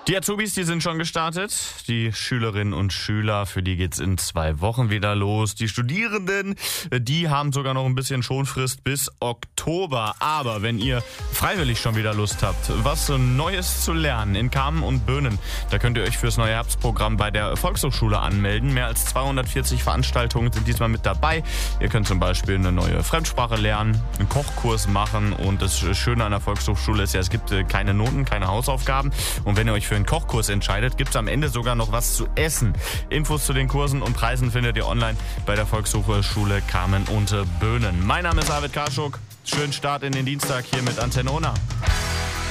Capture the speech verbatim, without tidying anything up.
Die Azubis, die sind schon gestartet. Die Schülerinnen und Schüler, für die geht's in zwei Wochen wieder los. Die Studierenden, die haben sogar noch ein bisschen Schonfrist bis Oktober. Aber wenn ihr freiwillig schon wieder Lust habt, was Neues zu lernen in Kamen und Böhnen, da könnt ihr euch fürs neue Herbstprogramm bei der Volkshochschule anmelden. Mehr als zweihundertvierzig Veranstaltungen sind diesmal mit dabei. Ihr könnt zum Beispiel eine neue Fremdsprache lernen, einen Kochkurs machen. Und das Schöne an der Volkshochschule ist ja, es gibt keine Noten, keine Hausaufgaben. Und wenn ihr euch für einen Kochkurs entscheidet, gibt es am Ende sogar noch was zu essen. Infos zu den Kursen und Preisen findet ihr online bei der Volkshochschule Kamen und Böhnen. Mein Name ist Arvid Karschuk. Schönen Start in den Dienstag hier mit Antenne Unna.